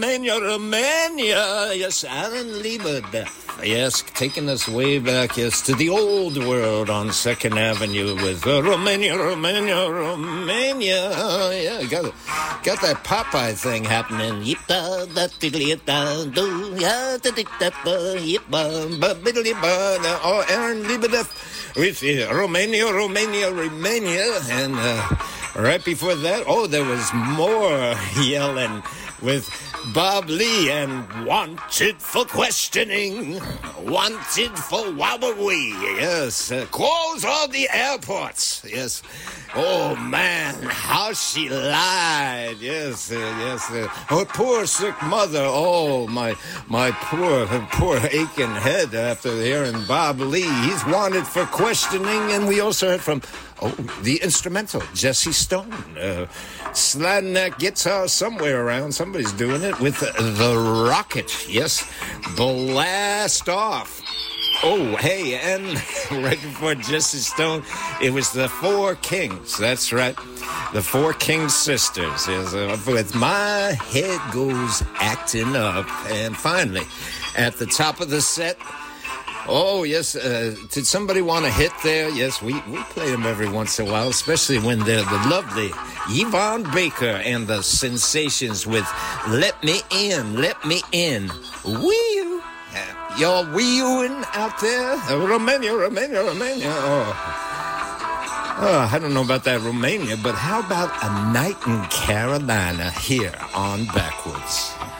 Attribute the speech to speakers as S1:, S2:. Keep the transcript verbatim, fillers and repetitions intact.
S1: Romania, Romania. Yes, Alan Liebert. Yes, taking us way back, yes, to the old world on Second Avenue with uh, Romania, Romania, Romania. Uh, yeah, got it. Got that Popeye thing happening. Oh, Aaron Liebert with uh, Romania, Romania, Romania. And uh, right before that, oh, there was more yelling with Bob Lee and Wanted for Questioning, Wanted for Wobbly. Yes, uh, close all the airports. Yes. Oh, man, how she lied. Yes, uh, yes. Uh, her poor sick mother. Oh, my my poor, her poor aching head after hearing Bob Lee. He's wanted for questioning. And we also heard from, oh, the instrumental, Jesse Stone. Uh, sliding that guitar somewhere around. Somebody's doing it with the Rocket. Yes, Blast Off. Oh, hey, and right before Jesse Stone, it was the Four Kings. That's right, the Four Kings sisters. Yes, uh, with My Head Goes Acting Up. And finally, at the top of the set, oh, yes, uh, did somebody want a hit there? Yes, we, we play them every once in a while, especially when they're the lovely Yvonne Baker and the Sensations with Let Me In, Let Me In. Wee-oo. Uh, y'all wee-ooing out there? Uh, Romania, Romania, Romania. Oh. oh, I don't know about that Romania, but how about A Night in Carolina here on Backwards?